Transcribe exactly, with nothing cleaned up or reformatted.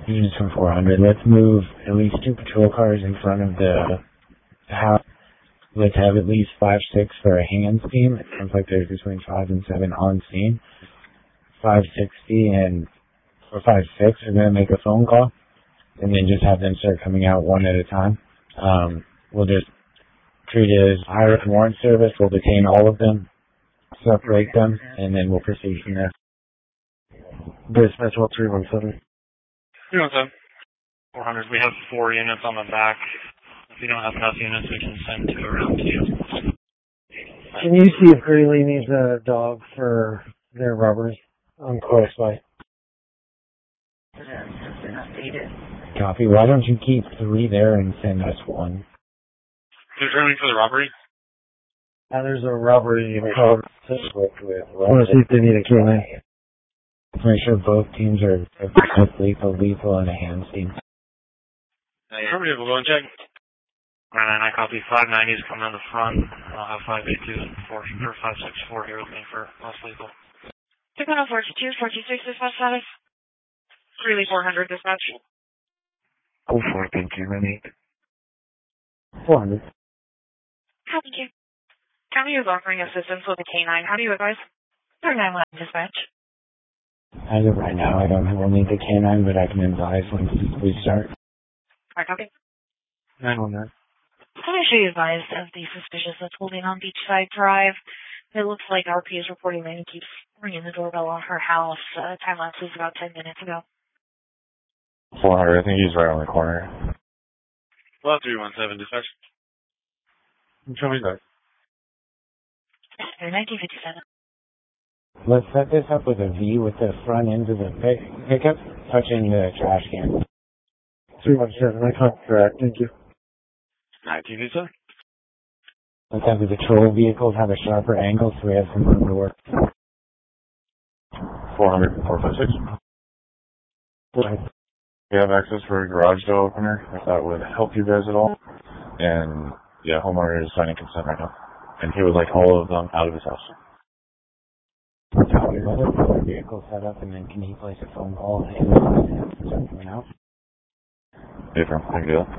Units from four hundred. Let's move at least two patrol cars in front of the house. Let's have at least five, six for a hands team. It sounds like there's between five and seven on scene. five sixty and or five six are going to make a phone call, and then just have them start coming out one at a time. Um, we'll just treat it as hire and warrant service. We'll detain all of them, separate them, and then we'll proceed from there. Dispatch one three one seven. three one seven. four hundred. We have four units on the back. If you don't have enough units, we can send two around to you. Can you see if Greeley needs a dog for their robbery on Course Way? Copy. Why don't you keep three there and send us one? Determining for the robbery? Uh, there's a robbery in code to work with. I want to see if they need a K nine. Make sure both teams are lethal, lethal, and a hands team. Affirmative, we'll go and check. nine nine nine, copy. five ninety is coming on the front. I'll have five eight two and four, or five six four here with me for less lethal. two one zero four two, four two six, dispatch status. Greeley four hundred, dispatch. Oh, four, thank you, Renee. four hundred. Thank you. County is offering assistance with a K nine. How do you advise? three nine one, dispatch. As of right now, I don't think we'll need the K nine, but I can advise once we start. Alright, copy. nine one nine. Can I show you advised of the suspicious that's holding on Beachside Drive? It looks like R P is reporting that he keeps ringing the doorbell on her house. Uh, time lapse was about ten minutes ago. four hundred, I think he's right on the corner. Well, three one seven, dispatch. Show me that. nineteen fifty-seven. Let's set this up with a V with the front end of the pick, pickup touching the trash can. three one seven, I can't correct. Thank you. nineteen fifty-seven. Let's have the patrol vehicles have a sharper angle so we have some room to work. four hundred, four five six. Right. We have access for a garage door opener, if that would help you guys at all. And, yeah, homeowner is signing consent right now. And he would like all of them out of his house. Copy. Let us get our vehicle set up, and then can he place a phone call and start coming out? Different. I can do that.